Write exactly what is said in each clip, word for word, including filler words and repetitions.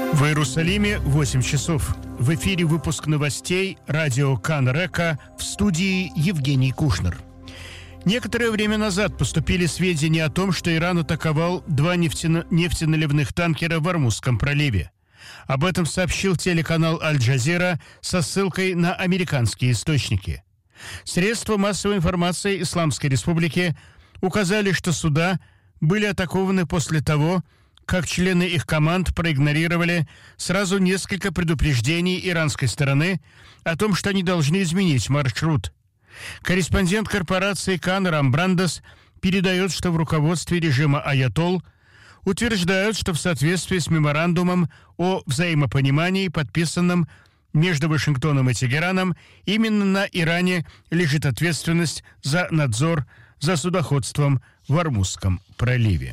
В Иерусалиме восемь часов. В эфире выпуск новостей радио Кан Река, в студии Евгений Кушнер. Некоторое время назад поступили сведения о том, что Иран атаковал два нефтено- нефтеналивных танкера в Ормузском проливе. Об этом сообщил телеканал Аль-Джазира со ссылкой на американские источники. Средства массовой информации Исламской Республики указали, что суда были атакованы после того, как члены их команд проигнорировали сразу несколько предупреждений иранской стороны о том, что они должны изменить маршрут. Корреспондент корпорации Кан Рам Брандес передает, что в руководстве режима Аятолл утверждают, что в соответствии с меморандумом о взаимопонимании, подписанным между Вашингтоном и Тегераном, именно на Иране лежит ответственность за надзор за судоходством в Ормузском проливе.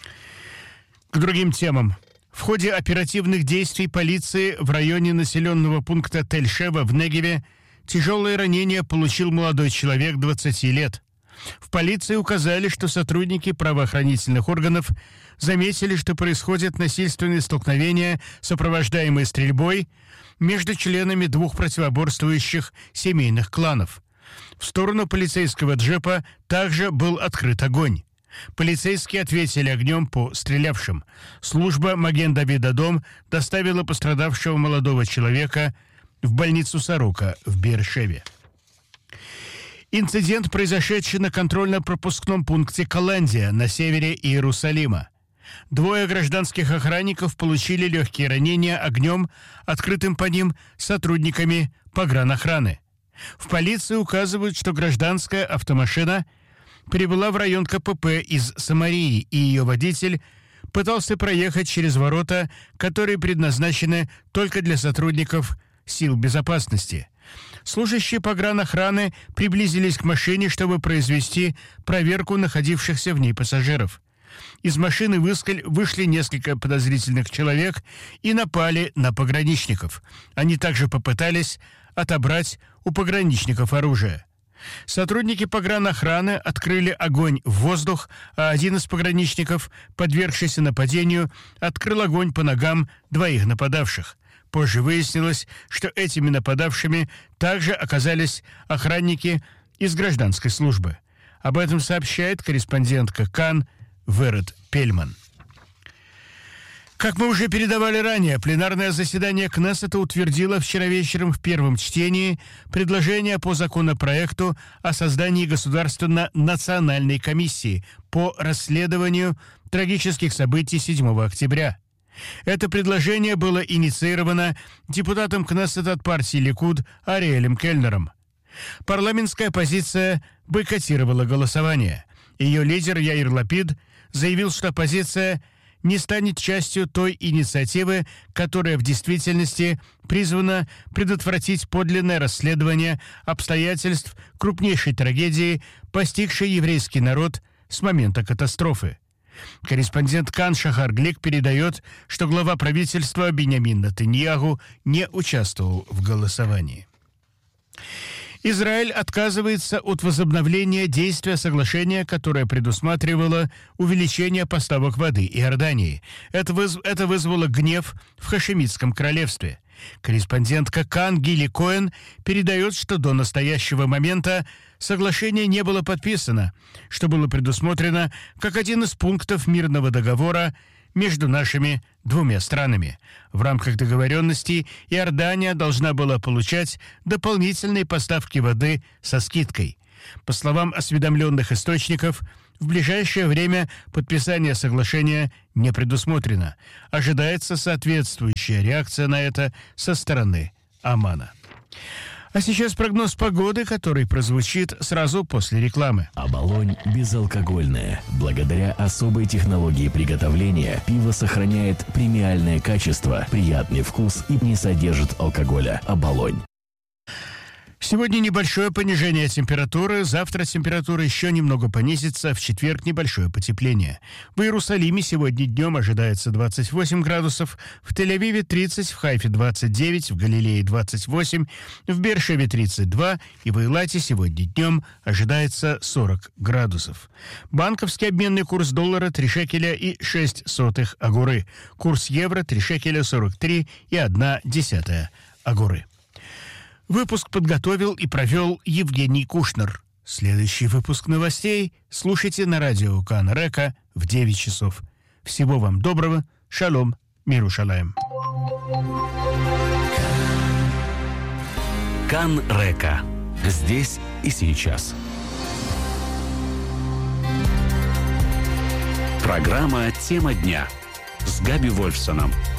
К другим темам. В ходе оперативных действий полиции в районе населенного пункта Тель-Шева в Негеве тяжелое ранение получил молодой человек двадцати лет. В полиции указали, что сотрудники правоохранительных органов заметили, что происходят насильственные столкновения, сопровождаемые стрельбой между членами двух противоборствующих семейных кланов. В сторону полицейского джипа также был открыт огонь. Полицейские ответили огнем по стрелявшим. Служба Маген-Давид-Адом доставила пострадавшего молодого человека в больницу Сорока в Беэр-Шеве. Инцидент, произошедший на контрольно-пропускном пункте Каландия на севере Иерусалима. Двое гражданских охранников получили легкие ранения огнем, открытым по ним сотрудниками погранохраны. В полиции указывают, что гражданская автомашина прибыла в район ка пэ пэ из Самарии, и ее водитель пытался проехать через ворота, которые предназначены только для сотрудников сил безопасности. Служащие погранохраны приблизились к машине, чтобы произвести проверку находившихся в ней пассажиров. Из машины вышли несколько подозрительных человек и напали на пограничников. Они также попытались отобрать у пограничников оружие. Сотрудники погранохраны открыли огонь в воздух, а один из пограничников, подвергшийся нападению, открыл огонь по ногам двоих нападавших. Позже выяснилось, что этими нападавшими также оказались охранники из гражданской службы. Об этом сообщает корреспондентка Кан Верет Пельман. Как мы уже передавали ранее, пленарное заседание Кнессета утвердило вчера вечером в первом чтении предложение по законопроекту о создании Государственно-национальной комиссии по расследованию трагических событий седьмого октября. Это предложение было инициировано депутатом Кнессета от партии Ликуд Ариэлем Кельнером. Парламентская оппозиция бойкотировала голосование. Ее лидер Яир Лапид заявил, что оппозиция не станет частью той инициативы, которая в действительности призвана предотвратить подлинное расследование обстоятельств крупнейшей трагедии, постигшей еврейский народ с момента катастрофы. Корреспондент Кан Шахар Глик передает, что глава правительства Биньямин Нетаньяху не участвовал в голосовании. Израиль отказывается от возобновления действия соглашения, которое предусматривало увеличение поставок воды Иордании. Это, выз... Это вызвало гнев в Хашемитском королевстве. Корреспондентка Кан Гили Коэн передает, что до настоящего момента соглашение не было подписано, что было предусмотрено как один из пунктов мирного договора между нашими двумя странами. В рамках договоренности Иордания должна была получать дополнительные поставки воды со скидкой. По словам осведомленных источников, в ближайшее время подписание соглашения не предусмотрено. Ожидается соответствующая реакция на это со стороны Омана. А сейчас прогноз погоды, который прозвучит сразу после рекламы. Оболонь безалкогольное. Благодаря особой технологии приготовления пиво сохраняет премиальное качество, приятный вкус и не содержит алкоголя. Оболонь. Сегодня небольшое понижение температуры, завтра температура еще немного понизится, в четверг небольшое потепление. В Иерусалиме сегодня днем ожидается двадцать восемь градусов, в Тель-Авиве тридцать, в Хайфе двадцать девять, в Галилее двадцать восемь, в Беэр-Шеве тридцать два и в Эйлате сегодня днем ожидается сорок градусов. Банковский обменный курс доллара три шекеля и шесть сотых агуры. Курс евро три шекеля сорок три и одна десятая агуры. Выпуск подготовил и провел Евгений Кушнер. Следующий выпуск новостей слушайте на радио Кан Река в девять часов. Всего вам доброго. Шалом. Мир Ушалаем. Кан Река. Здесь и сейчас. Программа «Тема дня» с Габи Вольфсоном.